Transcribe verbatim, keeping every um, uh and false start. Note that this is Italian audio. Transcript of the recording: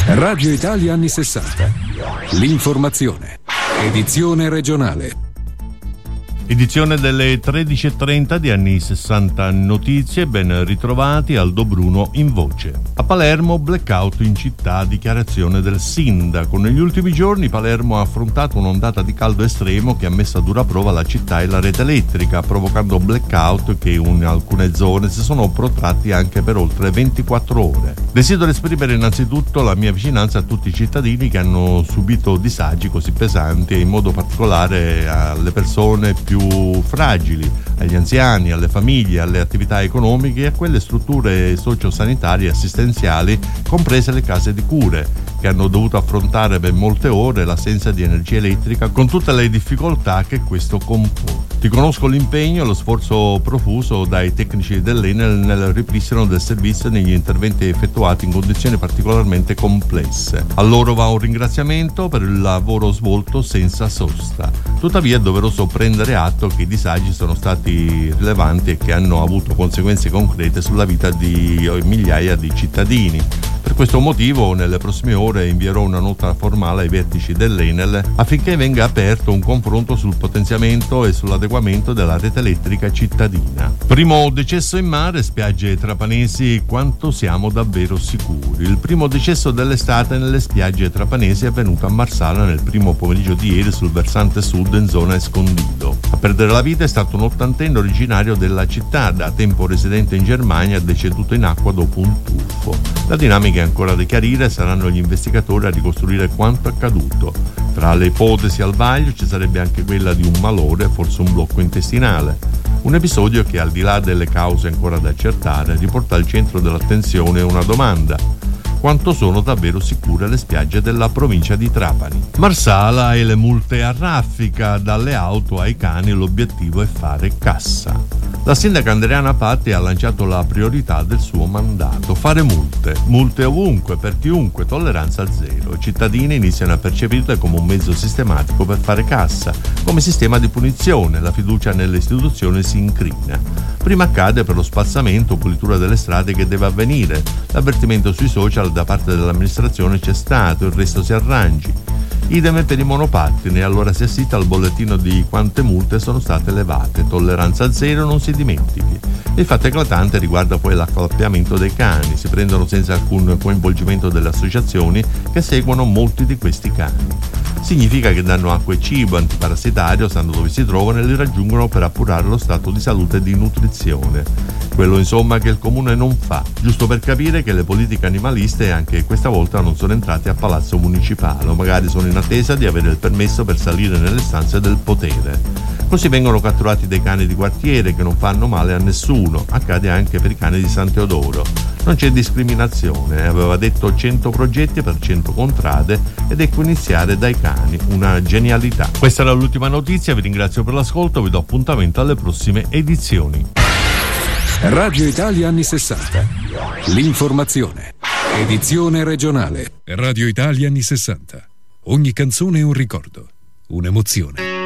Radio Italia anni sessanta. L'informazione. Edizione regionale. Edizione delle tredici e trenta di anni sessanta notizie, ben ritrovati, Aldo Bruno in voce. A Palermo blackout in città, dichiarazione del sindaco. Negli ultimi giorni Palermo ha affrontato un'ondata di caldo estremo che ha messo a dura prova la città e la rete elettrica, provocando blackout che in alcune zone si sono protratti anche per oltre ventiquattro ore. Desidero esprimere innanzitutto la mia vicinanza a tutti i cittadini che hanno subito disagi così pesanti e in modo particolare alle persone più fragili, agli anziani, alle famiglie, alle attività economiche e a quelle strutture sociosanitarie e assistenziali, comprese le case di cure, che hanno dovuto affrontare per molte ore l'assenza di energia elettrica con tutte le difficoltà che questo compone. Riconosco l'impegno e lo sforzo profuso dai tecnici dell'Enel nel ripristino del servizio e negli interventi effettuati in condizioni particolarmente complesse. A loro va un ringraziamento per il lavoro svolto senza sosta. Tuttavia è doveroso prendere atto che i disagi sono stati rilevanti e che hanno avuto conseguenze concrete sulla vita di migliaia di cittadini. Per questo motivo nelle prossime ore invierò una nota formale ai vertici dell'Enel affinché venga aperto un confronto sul potenziamento e sull'adeguamento della rete elettrica cittadina. Primo decesso in mare, spiagge trapanesi, quanto siamo davvero sicuri? Il primo decesso dell'estate nelle spiagge trapanesi è avvenuto a Marsala nel primo pomeriggio di ieri sul versante sud in zona Escondido. A perdere la vita è stato un ottantenne originario della città, da tempo residente in Germania, deceduto in acqua dopo un tuffo. La dinamica è ancora da chiarire, saranno gli investigatori a ricostruire quanto accaduto. Tra le ipotesi al vaglio ci sarebbe anche quella di un malore, forse un blocco intestinale. Un episodio che, al di là delle cause ancora da accertare, riporta al centro dell'attenzione una domanda: quanto sono davvero sicure le spiagge della provincia di Trapani? Marsala e le multe a raffica, dalle auto ai cani, l'obiettivo è fare cassa. La sindaca Andreana Patti ha lanciato la priorità del suo mandato: fare multe, multe ovunque, per chiunque, tolleranza zero. I cittadini iniziano a percepirle come un mezzo sistematico per fare cassa, come sistema di punizione. La fiducia nelle istituzioni si incrina. Prima accade per lo spazzamento o pulitura delle strade che deve avvenire. L'avvertimento sui social da parte dell'amministrazione c'è stato, il resto si arrangi. Idem per i monopattini, allora si assiste al bollettino di quante multe sono state levate. Tolleranza zero, non si dimentichi. Il fatto eclatante riguarda poi l'accoppiamento dei cani. Si prendono senza alcun coinvolgimento delle associazioni che seguono molti di questi cani. Significa che danno acqua e cibo antiparassitario, sanno dove si trovano e li raggiungono per appurare lo stato di salute e di nutrizione. Quello insomma che il comune non fa, giusto per capire che le politiche animaliste anche questa volta non sono entrate a Palazzo Municipale, o magari sono in attesa di avere il permesso per salire nelle stanze del potere. Così vengono catturati dei cani di quartiere che non fanno male a nessuno. Accade anche per i cani di San Teodoro. Non c'è discriminazione, aveva detto cento progetti per cento contrade ed ecco iniziare dai cani, una genialità. Questa era l'ultima notizia, vi ringrazio per l'ascolto, vi do appuntamento alle prossime edizioni. Radio Italia anni sessanta. L'informazione. Edizione regionale. Radio Italia anni sessanta. Ogni canzone è un ricordo, un'emozione.